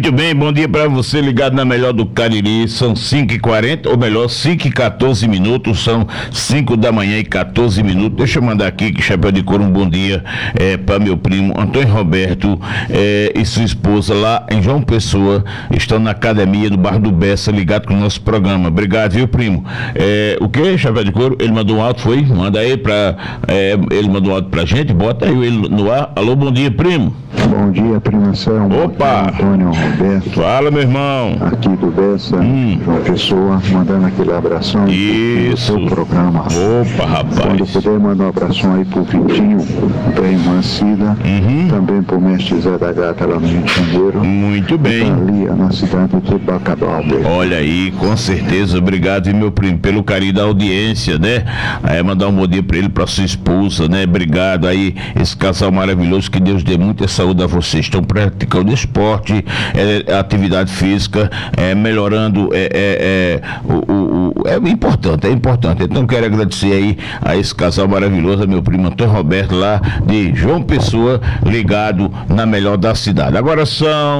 Muito bem, bom dia para você ligado na melhor do Cariri. São 5h40, ou melhor, 5h14 minutos, são 5 da manhã e 14 minutos. Deixa eu mandar aqui que Chapéu de Couro, um bom dia para meu primo Antônio Roberto e sua esposa lá em João Pessoa, estão na academia do Bairro do Bessa, ligado com o nosso programa. Obrigado, viu, primo? O que, Chapéu de Couro? Ele mandou um áudio, foi? Manda aí ele mandou um áudio pra gente, bota aí ele no ar. Alô, bom dia, primo. Bom dia, primo Anselmo. Opa! Antônio Roberto. Fala, meu irmão. Aqui do Bessa, João Pessoa, mandando aquele abração. Isso. No seu programa. Opa, rapaz. Quando puder, mandar um abração aí pro Vitinho, pra irmã Cida, também pro mestre Zé da Gata lá no Rio de Janeiro. Muito bem. Ali, na cidade de Bacabal. Olha aí, com certeza. Obrigado, meu primo, pelo carinho da audiência, né? Mandar um bom dia pra ele, pra sua esposa, né? Obrigado aí, esse casal maravilhoso, que Deus dê muita saúde a vocês. Estão praticando esporte, atividade física, melhorando, é importante. Então quero agradecer aí a esse casal maravilhoso, meu primo Antônio Roberto, lá de João Pessoa, ligado na melhor da cidade. Agora são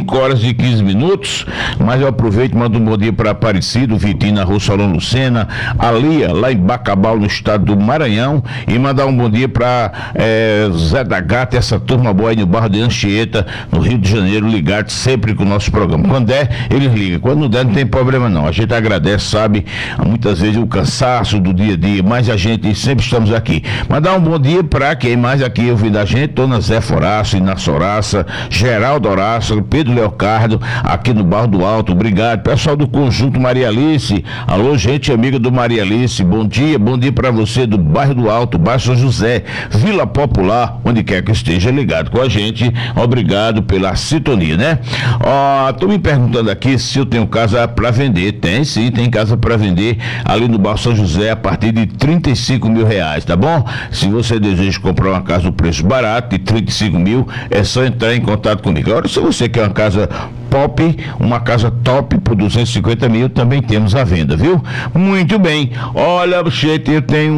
5h15, mas eu aproveito e mando um bom dia para Aparecido, Vitinho na Rua Solon Lucena, a Lia, lá em Bacabal, no estado do Maranhão, e mandar um bom dia para Zé da Gata, essa turma boa aí no Barro de Anchieta, no Rio de Janeiro, ligado sempre com o nosso programa. Quando der, eles ligam. Quando não der, não tem problema não. A gente agradece, sabe, muitas vezes o cansaço do dia a dia, mas a gente sempre estamos aqui. Mandar um bom dia para quem mais aqui ouvindo a gente, Dona Zé Foraço, Inácio Horaça, Geraldo Horaço, Pedro Leocardo, aqui no Barro do Alto. Obrigado. Pessoal do Conjunto Maria Alice, alô, gente amiga do Maria Alice, bom dia para você do Bairro do Alto, Bairro São José, Vila Popular, onde quer que esteja ligado com a gente. Obrigado pela sintonia, né? Tô me perguntando aqui se eu tenho casa para vender. Tem sim, tem casa para vender ali no Bairro São José a partir de R$35 mil, tá bom? Se você deseja comprar uma casa no preço barato de 35 mil, é só entrar em contato comigo. Agora, se você quer uma casa pop, uma casa top por 250 mil, também temos à venda, viu? Muito bem. Olha, gente, eu tenho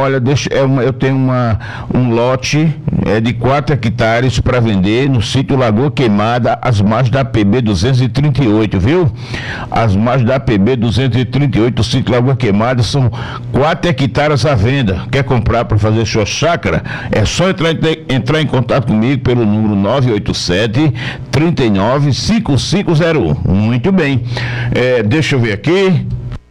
um lote de 4 hectares para vender no sítio Lagoa Queimada, as margens da PB 238, viu? As margens da PB 238, o sítio Lagoa Queimada, são 4 hectares à venda. Quer comprar para fazer sua chácara? É só entrar em contato comigo pelo número 987 39 5501. Muito bem. Deixa eu ver aqui.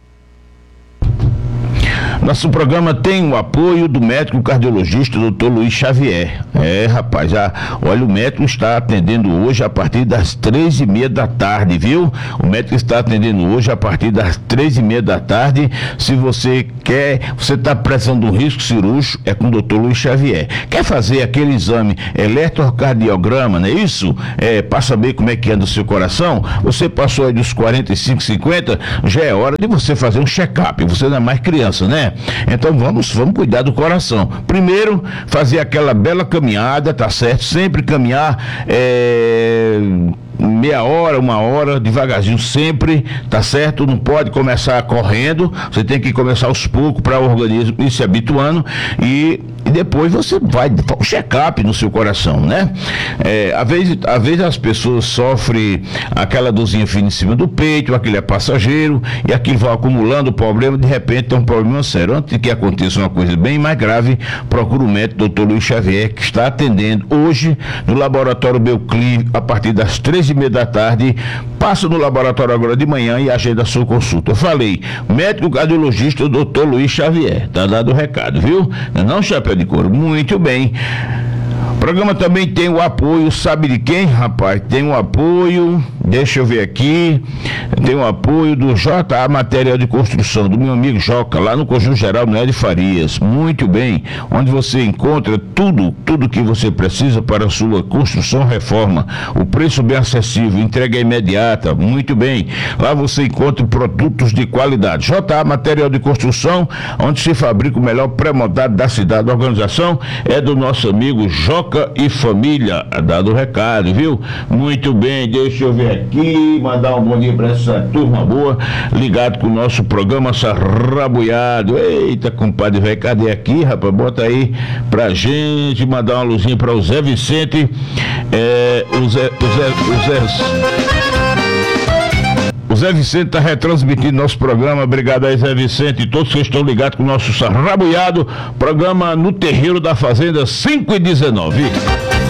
Nosso programa tem o apoio do médico cardiologista Dr. Luiz Xavier. Rapaz, olha, o médico está atendendo hoje a partir das 3h30 da tarde, viu? O médico está atendendo hoje a partir das 3h30 da tarde. Se você está precisando de um risco cirúrgico, é com o Dr. Luiz Xavier. Quer fazer aquele exame eletrocardiograma, não é isso? Para saber como é que anda o seu coração? Você passou aí dos 45, 50, já é hora de você fazer um check-up. Você não é mais criança, né? Então vamos cuidar do coração. Primeiro, fazer aquela bela caminhada, tá certo? Sempre caminhar meia hora, 1 hora, devagarzinho sempre, tá certo? Não pode começar correndo, você tem que começar aos poucos para o organismo ir se habituando e depois você vai um check-up no seu coração, né? Às vezes as pessoas sofrem aquela dorzinha fina em cima do peito, aquele é passageiro, e aquilo vai acumulando o problema, de repente tem um problema sério. Antes de que aconteça uma coisa bem mais grave, procura o médico Dr. Luiz Xavier, que está atendendo hoje no Laboratório Belclin, a partir das 3h30 da tarde. Passa no laboratório agora de manhã e agenda a sua consulta. Eu falei, médico cardiologista Dr. Luiz Xavier. Tá dado o recado, viu? Não, Chapéu de Couro? Muito bem. O programa também tem o apoio, sabe de quem, rapaz? Tem o apoio, deixa eu ver aqui, tem o apoio do JA Material de Construção, do meu amigo Joca, lá no Conjunto Geral Noé de Farias. Muito bem, onde você encontra tudo que você precisa para a sua construção, reforma. O preço bem acessível, entrega imediata, muito bem. Lá você encontra produtos de qualidade. JA Material de Construção, onde se fabrica o melhor pré-montado da cidade. A organização é do nosso amigo Joca Toca e família, dado o recado, viu? Muito bem, deixa eu ver aqui, mandar um bom dia para essa turma boa, ligado com o nosso programa Sarrabuiado. Eita, compadre, velho, cadê aqui, rapaz? Bota aí pra gente, mandar uma luzinha para o Zé Vicente, o Zé Vicente está retransmitindo nosso programa. Obrigado aí, Zé Vicente, e todos que estão ligados com o nosso Sarrabuiado, programa no Terreiro da Fazenda 5h19.